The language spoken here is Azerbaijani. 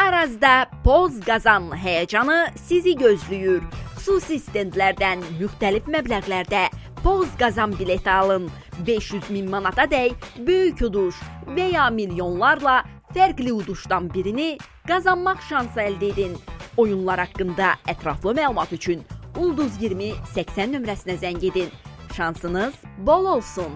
Arazda Poz Qazan həyəcanı sizi gözləyir. Xüsusi stendlərdən müxtəlif məbləğlərdə Poz Qazan bileti alın. 500.000 manata dək böyük uduş və ya milyonlarla fərqli uduşdan birini qazanmaq şansı əldə edin. Oyunlar haqqında ətraflı məlumat üçün Ulduz 20 80 nömrəsinə zəng edin. Şansınız bol olsun.